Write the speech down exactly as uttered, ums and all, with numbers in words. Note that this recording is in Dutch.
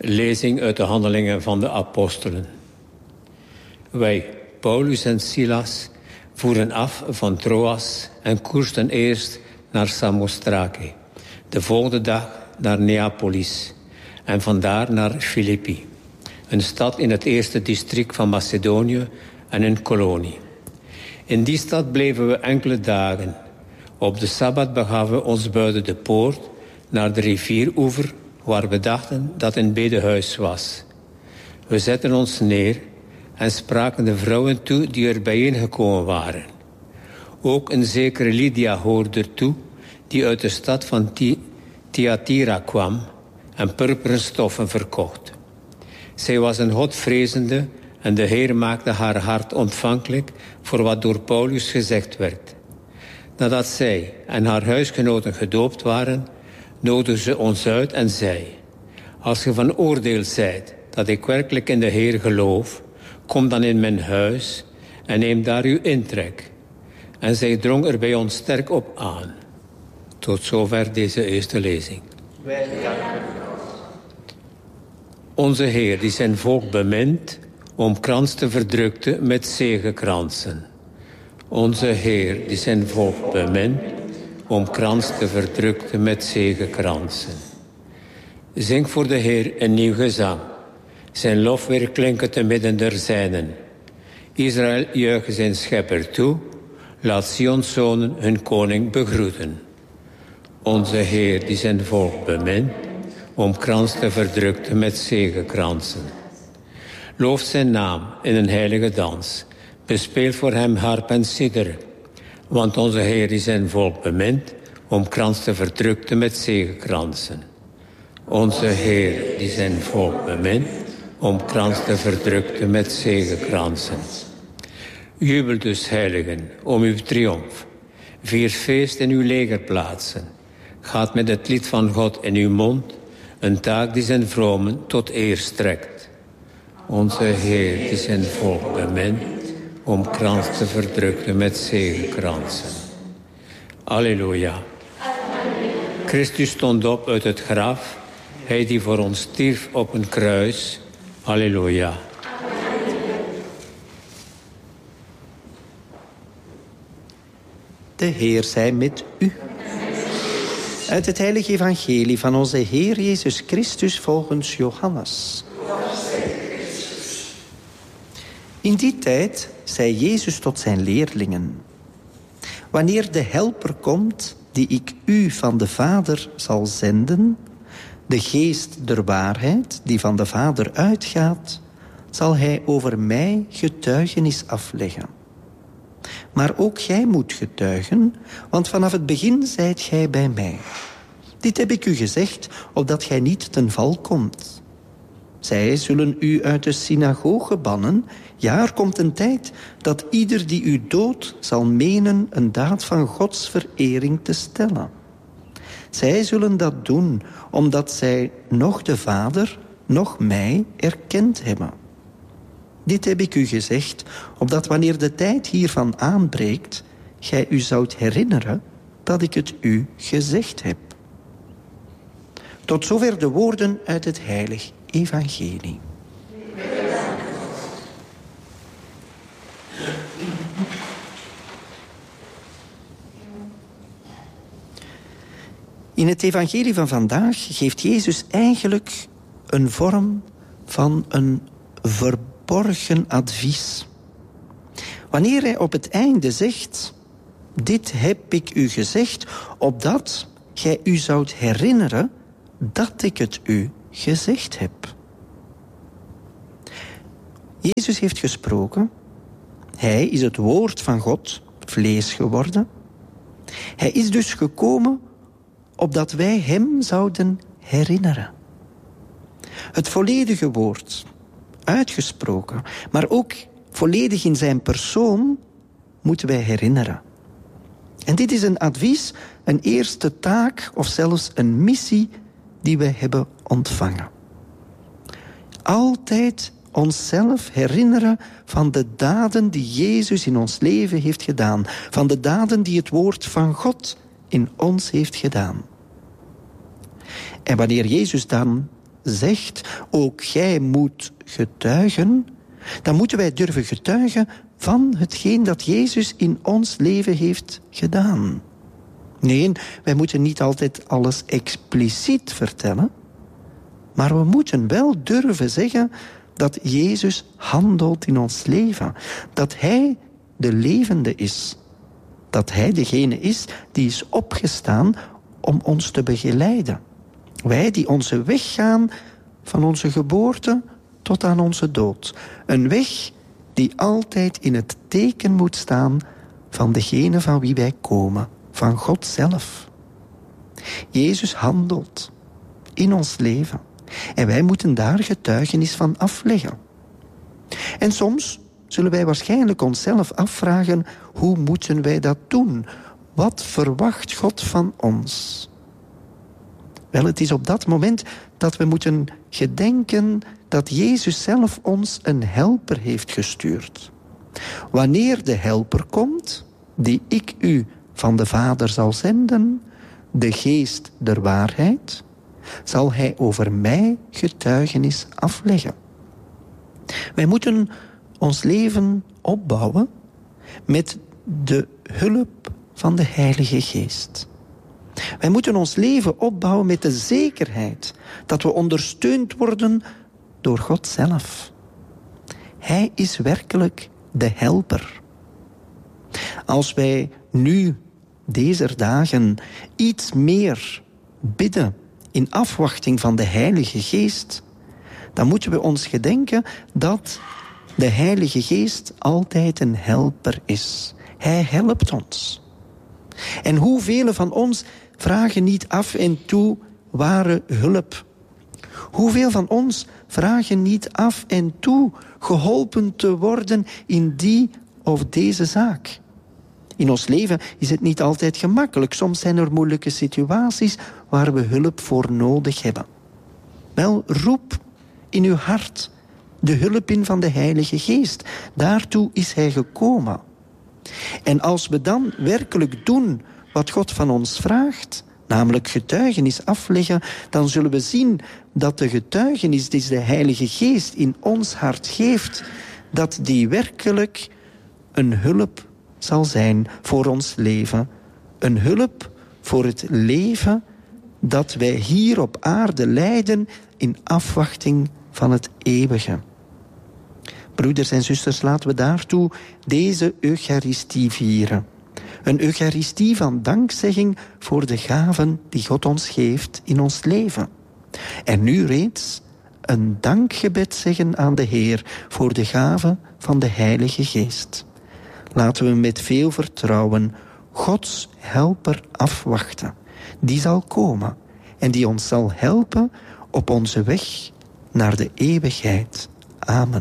Lezing uit de Handelingen van de Apostelen. Wij, Paulus en Silas, voeren af van Troas en koersten eerst naar Samothrake. De volgende dag naar Neapolis en vandaar naar Filippi, een stad in het eerste district van Macedonië en een kolonie. In die stad bleven we enkele dagen. Op de Sabbat begaven we ons buiten de poort naar de rivieroever, waar we dachten dat een bedehuis was. We zetten ons neer en spraken de vrouwen toe die er bijeengekomen waren. Ook een zekere Lydia hoorde ertoe, die uit de stad van Thyatira kwam en purperen stoffen verkocht. Zij was een Godvrezende en de Heer maakte haar hart ontvankelijk voor wat door Paulus gezegd werd. Nadat zij en haar huisgenoten gedoopt waren, nodigde ze ons uit en zei: als je van oordeel zijt dat ik werkelijk in de Heer geloof, kom dan in mijn huis en neem daar uw intrek. En zij drong er bij ons sterk op aan. Tot zover deze eerste lezing. Onze Heer die zijn volk bemint, omkranst de verdrukte met zegekransen. Onze Heer die zijn volk bemint, omkranst de verdrukte met zegekransen. Zing voor de Heer een nieuw gezang. Zijn lof weer klinken te midden der zijnen. Israël juichen zijn schepper toe. Laat Sions zonen hun koning begroeten. Onze Heer die zijn volk bemint, omkranst de verdrukte met zegekransen. Looft zijn naam in een heilige dans. Bespeel voor hem harp en citer. Want onze Heer die zijn volk bemint, omkranst de verdrukte met zegekransen. Onze Heer die zijn volk bemint, omkranst de verdrukte met zegekransen. Jubel dus, heiligen, om uw triomf. Vier feest in uw legerplaatsen. Gaat met het lied van God in uw mond, een taak die zijn vromen tot eer strekt. Onze Heer die zijn volk bemint, omkranst de verdrukte met zegekransen. Alleluia. Christus stond op uit het graf, hij die voor ons stierf op een kruis. Alleluia. De Heer zij met u. Uit het heilige evangelie van onze Heer Jezus Christus volgens Johannes. In die tijd zei Jezus tot zijn leerlingen: wanneer de helper komt, die ik u van de Vader zal zenden, de geest der waarheid die van de Vader uitgaat, zal hij over mij getuigenis afleggen. Maar ook gij moet getuigen, want vanaf het begin zijt gij bij mij. Dit heb ik u gezegd, opdat gij niet ten val komt. Zij zullen u uit de synagoge bannen. Ja, er komt een tijd dat ieder die u doodt zal menen een daad van Gods verering te stellen. Zij zullen dat doen, omdat zij nog de Vader, nog mij erkend hebben. Dit heb ik u gezegd, opdat wanneer de tijd hiervan aanbreekt, gij u zoudt herinneren dat ik het u gezegd heb. Tot zover de woorden uit het heilig evangelie. In het evangelie van vandaag geeft Jezus eigenlijk een vorm van een verborgen advies. Wanneer hij op het einde zegt: dit heb ik u gezegd, opdat gij u zoudt herinneren dat ik het u gezegd heb. Jezus heeft gesproken. Hij is het woord van God, vlees geworden. Hij is dus gekomen opdat wij hem zouden herinneren. Het volledige woord, uitgesproken, maar ook volledig in zijn persoon, moeten wij herinneren. En dit is een advies, een eerste taak of zelfs een missie die wij hebben ontvangen. Altijd onszelf herinneren van de daden die Jezus in ons leven heeft gedaan. Van de daden die het woord van God in ons heeft gedaan. En wanneer Jezus dan zegt, ook gij moet getuigen, dan moeten wij durven getuigen van hetgeen dat Jezus in ons leven heeft gedaan. Nee, wij moeten niet altijd alles expliciet vertellen, maar we moeten wel durven zeggen dat Jezus handelt in ons leven. Dat Hij de levende is. Dat Hij degene is die is opgestaan om ons te begeleiden. Wij die onze weg gaan van onze geboorte tot aan onze dood. Een weg die altijd in het teken moet staan van degene van wie wij komen. Van God zelf. Jezus handelt in ons leven. En wij moeten daar getuigenis van afleggen. En soms zullen wij waarschijnlijk onszelf afvragen, hoe moeten wij dat doen? Wat verwacht God van ons? Wel, het is op dat moment dat we moeten gedenken dat Jezus zelf ons een helper heeft gestuurd. Wanneer de helper komt, die ik u van de Vader zal zenden, de geest der waarheid, zal hij over mij getuigenis afleggen. Wij moeten ons leven opbouwen met de hulp van de Heilige Geest. Wij moeten ons leven opbouwen met de zekerheid dat we ondersteund worden door God zelf. Hij is werkelijk de helper. Als wij nu, deze dagen, iets meer bidden in afwachting van de Heilige Geest, dan moeten we ons gedenken dat de Heilige Geest altijd een helper is. Hij helpt ons. En hoeveel van ons vragen niet af en toe ware hulp? Hoeveel van ons vragen niet af en toe geholpen te worden in die of deze zaak? In ons leven is het niet altijd gemakkelijk. Soms zijn er moeilijke situaties waar we hulp voor nodig hebben. Wel, roep in uw hart de hulp in van de Heilige Geest. Daartoe is Hij gekomen. En als we dan werkelijk doen wat God van ons vraagt, namelijk getuigenis afleggen, dan zullen we zien dat de getuigenis die de Heilige Geest in ons hart geeft, dat die werkelijk een hulp zal zijn voor ons leven. Een hulp voor het leven dat wij hier op aarde leiden in afwachting van het eeuwige. Broeders en zusters, laten we daartoe deze Eucharistie vieren. Een Eucharistie van dankzegging voor de gaven die God ons geeft in ons leven. En nu reeds een dankgebed zeggen aan de Heer voor de gave van de Heilige Geest. Laten we met veel vertrouwen Gods helper afwachten. Die zal komen en die ons zal helpen op onze weg naar de eeuwigheid. Amen.